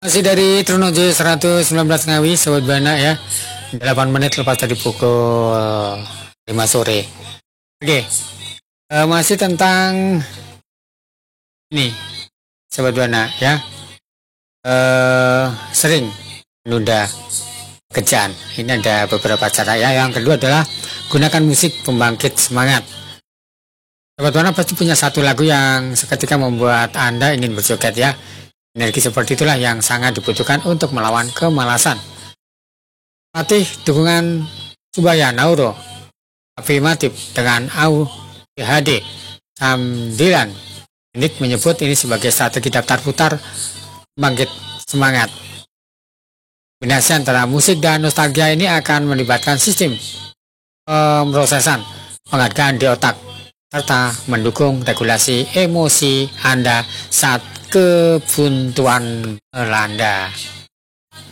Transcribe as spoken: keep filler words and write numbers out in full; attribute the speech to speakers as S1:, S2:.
S1: Masih dari Trunojo seratus sembilan belas Ngawi, Sobat Bana ya. delapan menit lepas dari pukul lima sore. Oke, uh, masih tentang ini, Sobat Bana ya. Uh, sering menunda pekerjaan. Ini ada beberapa cara ya. Yang kedua adalah gunakan musik pembangkit semangat. Sobat Bana pasti punya satu lagu yang seketika membuat Anda ingin berjoget ya. Energi seperti itulah yang sangat dibutuhkan untuk melawan kemalasan. Latih dukungan Subaya Nauro afirmatif dengan Au P H D Samdilan. Nick menyebut ini sebagai strategi daftar putar bangkit semangat. Kombinasi antara musik dan nostalgia ini akan melibatkan sistem pemrosesan penghargaan di otak serta mendukung regulasi emosi Anda saat kebuntuan melanda.